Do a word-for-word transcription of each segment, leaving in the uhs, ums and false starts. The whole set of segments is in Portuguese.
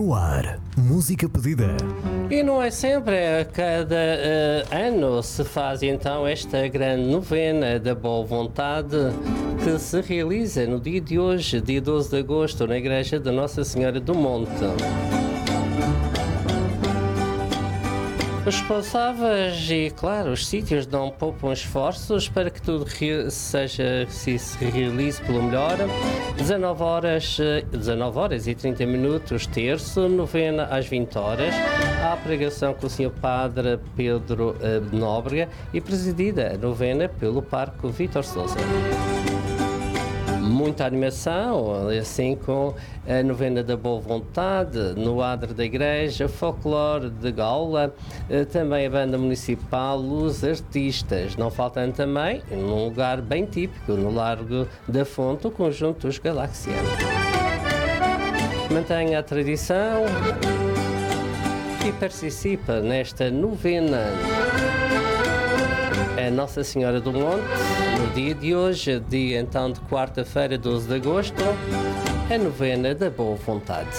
No ar, música pedida. E não é sempre, a cada uh, ano se faz então esta grande novena da boa vontade que se realiza no dia de hoje, dia doze de agosto, na igreja de Nossa Senhora do Monte. Os responsáveis e, claro, os sítios não poupam esforços para que tudo seja, se, se realize pelo melhor. dezanove horas, dezanove horas e trinta minutos, terço, novena às vinte horas. Há a pregação com o senhor Padre Pedro uh, Nóbrega e presidida a novena pelo Parque Vítor Sousa. Muita animação, assim com a novena da boa vontade, no adro da igreja, folclore de gaula, também a banda municipal, os artistas. Não faltando também, num lugar bem típico, no Largo da Fonte, o conjunto dos Galáxia. Mantenha a tradição e participa nesta novena a Nossa Senhora do Monte, no dia de hoje, dia então de quarta-feira, doze de agosto, a novena da boa vontade.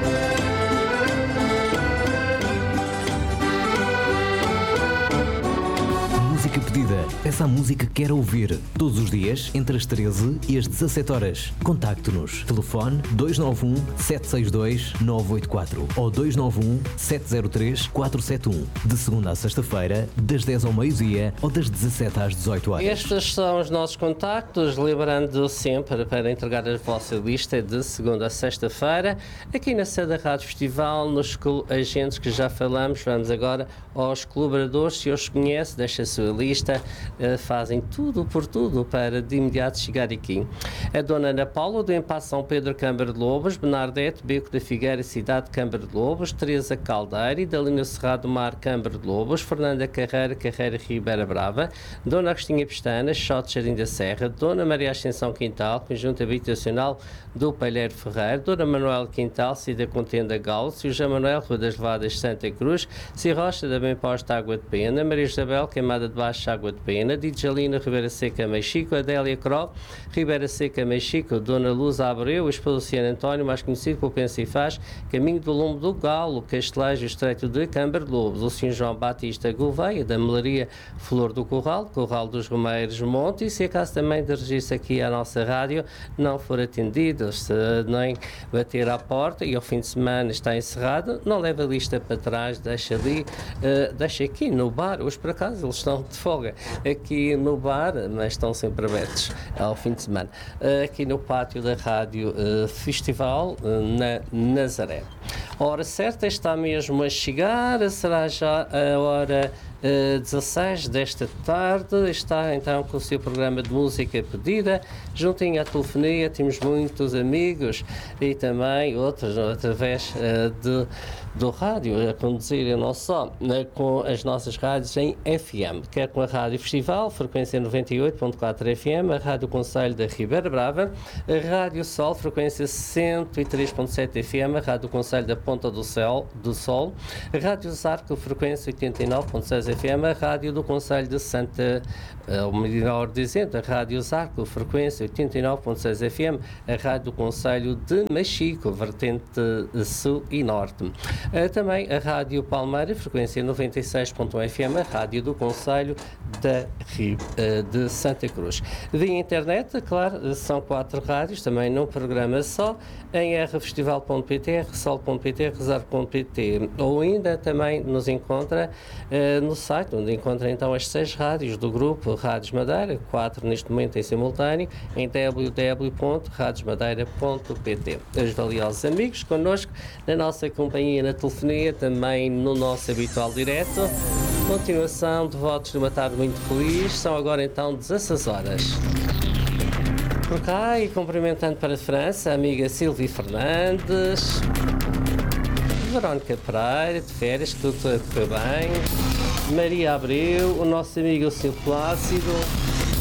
Música pedida. Essa música que quer ouvir. Todos os dias, entre as treze e as dezassete horas. Contacte-nos. Telefone dois nove um, sete seis dois, nove oito quatro ou dois nove um, sete zero três, quatro sete um. De segunda a sexta-feira, das dez ao meio-dia ou das dezassete às dezoito horas. Estes são os nossos contactos, lembrando sempre para entregar a vossa lista de segunda a sexta-feira, aqui na sede da Rádio Festival, nos agentes que já falamos. Vamos agora aos colaboradores. Se os conhece, deixa a sua lista, uh, fazem tudo por tudo para de imediato chegar aqui. A dona Ana Paula, do Empasse São Pedro, Câmara de Lobos, Bernardete, Beco da Figueira, Cidade, Câmara de Lobos, Teresa Caldeira, Idalina Cerrado Mar, Câmara de Lobos, Fernanda Carreira, Carreira Ribeira Brava, Dona Agostinha Pestana, Xote Jardim da Serra, Dona Maria Ascensão Quintal, Conjunto Habitacional do Palheiro Ferreiro, Dona Manuel Quintal, Cida Contenda Galo, Sr. José Manuel, Rua das Levadas, Santa Cruz, Cia Rocha da Bem Posta, Água de Pena, Maria Isabel, Queimada de Baixo, Água de Pena, Djalina, Ribeira Seca, Mexico, Adélia Cro, Ribeira Seca, Mexico, Dona Luz Abreu, Esposo Luciano António, mais conhecido por Pensa e Faz, Caminho do Lombo do Galo, Castelejo, Estreito de Câmara de Lobos, o senhor João Batista Gouveia, da Melaria Flor do Corral, Corral dos Romeiros Monte, e se acaso também de registro aqui à nossa rádio não for atendido, se nem bater à porta e ao fim de semana está encerrado, não leva a lista para trás, deixa ali, uh, deixa aqui no bar. Hoje por acaso eles estão de folga aqui no bar, mas estão sempre abertos ao fim de semana, uh, aqui no pátio da Rádio uh, Festival, uh, na Nazaré. A hora certa está mesmo a chegar, será já a hora Uh, dezasseis desta tarde. Está então com o seu programa de música pedida, juntinho à telefonia. Temos muitos amigos e também outros através uh, de, do rádio a conduzir, não só uh, com as nossas rádios em F M, quer com a Rádio Festival, frequência noventa e oito ponto quatro F M, a Rádio Conselho da Ribeira Brava, a Rádio Sol, frequência cento e três ponto sete F M, a Rádio Conselho da Ponta do Sol, do Sol, a Rádio Zarco, frequência oitenta e nove ponto seis F M, a Rádio do Conselho de Santa, ou melhor dizendo, a Rádio Zarco, frequência oitenta e nove ponto seis F M, a Rádio do Conselho de Mexico, vertente sul e norte. Também a Rádio Palmeira, frequência noventa e seis ponto um F M, a Rádio do Conselho da, de Santa Cruz. Via internet, claro, são quatro rádios, também num programa só, em r festival ponto p t, r sol ponto p t, r zarco ponto p t, ou ainda também nos encontra uh, no site, onde encontra então as seis rádios do grupo Rádios Madeira, quatro neste momento em simultâneo, em w w w ponto radios madeira ponto p t. Os valiosos amigos connosco, na nossa companhia na telefonia, também no nosso habitual direto. Continuação de votos de uma tarde muito feliz. São agora então dezasseis horas. Por cá, e cumprimentando para a França, a amiga Silvia Fernandes, Verónica Pereira, de férias, que tudo a correr bem, Maria Abreu, o nosso amigo Silvio Plácido,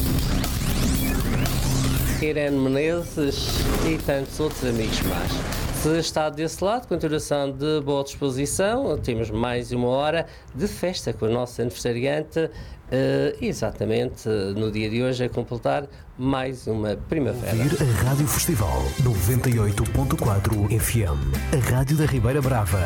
Irene Menezes e tantos outros amigos mais. Se está desse lado, continuação de boa disposição, temos mais uma hora de festa com o nosso aniversariante, uh, exatamente no dia de hoje, a completar mais uma primavera. Ouvir a Rádio Festival noventa e oito ponto quatro F M, a Rádio da Ribeira Brava.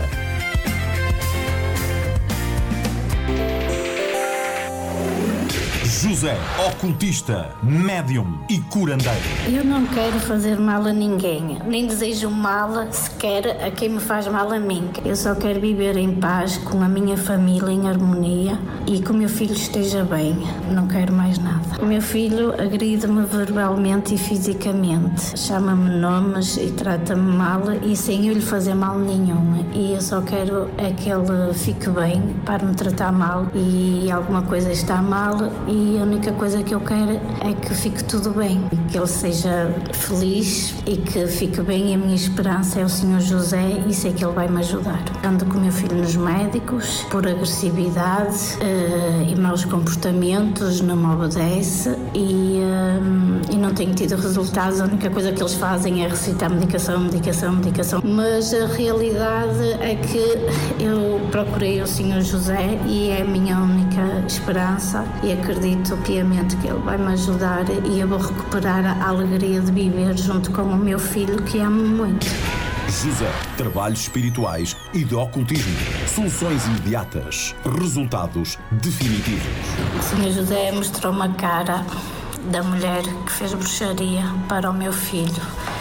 José, ocultista, médium e curandeiro. Eu não quero fazer mal a ninguém, nem desejo mal sequer a quem me faz mal a mim. Eu só quero viver em paz com a minha família, em harmonia, e que o meu filho esteja bem. Não quero mais nada. O meu filho agride-me verbalmente e fisicamente. Chama-me nomes e trata-me mal e sem eu lhe fazer mal nenhum. E eu só quero é que ele fique bem para me tratar mal e alguma coisa está mal e a única coisa que eu quero é que fique tudo bem, que ele seja feliz e que fique bem, e a minha esperança é o senhor José e sei que ele vai me ajudar. Ando com o meu filho nos médicos por agressividade uh, e maus comportamentos, não me obedece e, uh, e não tenho tido resultados. A única coisa que eles fazem é recitar medicação, medicação, medicação, mas a realidade é que eu procurei o senhor José e é a minha única esperança e acredito piamente que ele vai me ajudar e eu vou recuperar a alegria de viver junto com o meu filho, que amo muito. José, trabalhos espirituais e de ocultismo. Soluções imediatas. Resultados definitivos. O senhor José mostrou uma cara da mulher que fez bruxaria para o meu filho,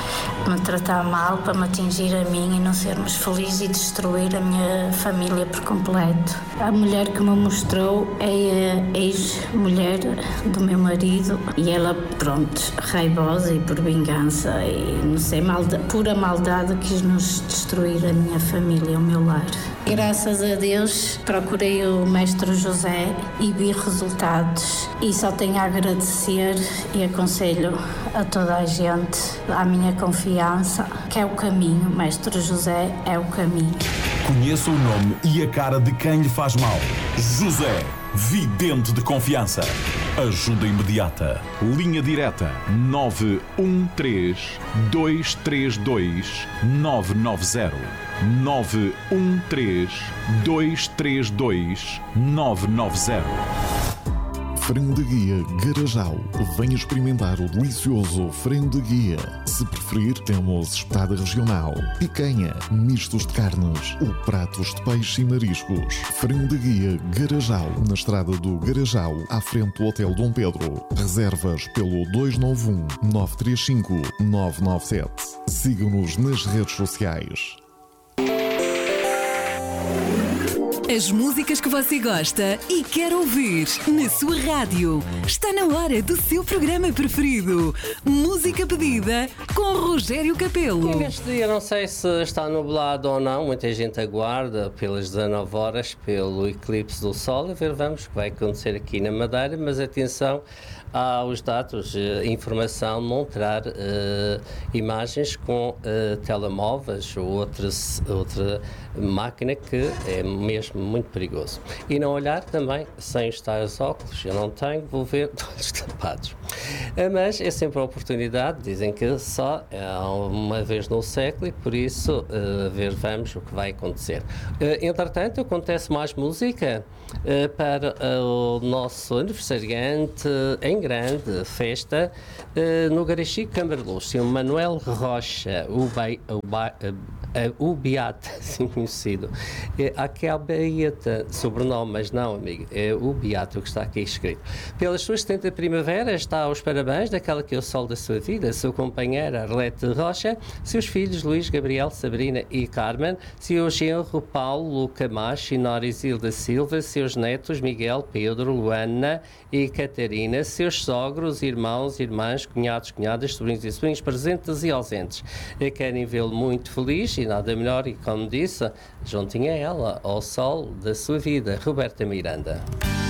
me tratar mal, para me atingir a mim e não sermos felizes e destruir a minha família por completo. A mulher que me mostrou é a ex-mulher do meu marido e ela, pronto, raivosa e por vingança e não sei, maldade, pura maldade, quis nos destruir a minha família, o meu lar. Graças a Deus procurei o mestre José e vi resultados e só tenho a agradecer e aconselho a toda a gente, à minha confiança, que é o caminho. Mestre José é o caminho. Conheça o nome e a cara de quem lhe faz mal. José, vidente de confiança. Ajuda imediata. Linha direta nove um três, dois três dois, nove nove zero. nove um três, dois três dois, nove nove zero. Frango de guia Garajal. Venha experimentar o delicioso frango de guia. Se preferir, temos espetada regional, picanha, mistos de carnes ou pratos de peixe e mariscos. Frango de guia Garajal, na estrada do Garajal, à frente do Hotel Dom Pedro. Reservas pelo dois nove um, nove três cinco, nove nove sete. Sigam-nos nas redes sociais. As músicas que você gosta e quer ouvir na sua rádio. Está na hora do seu programa preferido. Música pedida com Rogério Capelo. E neste dia, não sei se está nublado ou não, muita gente aguarda pelas dezanove horas, pelo eclipse do Sol, a ver, vamos, o que vai acontecer aqui na Madeira, mas atenção aos dados, uh, informação, não terá uh, imagens com uh, telemóveis ou outras, outra máquina, que é mesmo muito perigoso. E não olhar também sem os tais óculos, eu não tenho, vou ver todos tapados. Uh, mas é sempre a oportunidade, dizem que só é uma vez no século e por isso, uh, ver, vamos o que vai acontecer. Uh, entretanto, acontece mais música uh, para uh, o nosso aniversariante em grande festa uh, no Garaxi Câmara de Lúcia, o Manuel Rocha, o, bai, o, bai, uh, o Beata, assim conhecido. É, aquela Beata, sobrenome, mas não, amigo, é o Beato que está aqui escrito. Pelas suas setenta primaveras, está aos parabéns daquela que é o sol da sua vida, seu companheiro Arlete Rocha, seus filhos Luís, Gabriel, Sabrina e Carmen, seu genro Paulo Camacho e Nora Isilda Silva, seus netos Miguel, Pedro, Luana e Catarina, seus sogros, irmãos, irmãs, cunhados, cunhadas, sobrinhos e sobrinhos, presentes e ausentes. Querem vê-lo muito feliz e nada melhor, e como disse, juntinho a ela, ao sol da sua vida, Roberta Miranda.